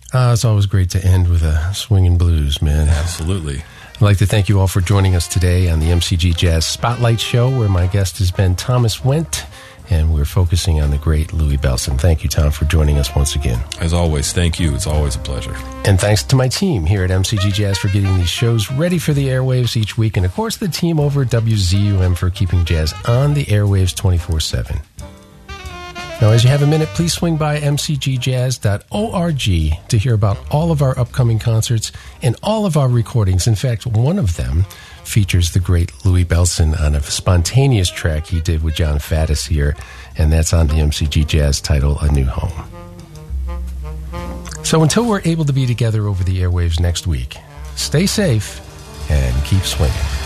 It's always great to end with a swinging blues, man. Absolutely. I'd like to thank you all for joining us today on the MCG Jazz Spotlight Show, where my guest has been Thomas Wendt, and we're focusing on the great Louie Bellson. Thank you, Tom, for joining us once again. As always, thank you. It's always a pleasure. And thanks to my team here at MCG Jazz for getting these shows ready for the airwaves each week, and of course the team over at WZUM for keeping jazz on the airwaves 24/7. Now, as you have a minute, please swing by mcgjazz.org to hear about all of our upcoming concerts and all of our recordings. In fact, one of them features the great Louie Bellson on a spontaneous track he did with John Faddis here, and that's on the MCG Jazz title, A New Home. So until we're able to be together over the airwaves next week, stay safe and keep swinging.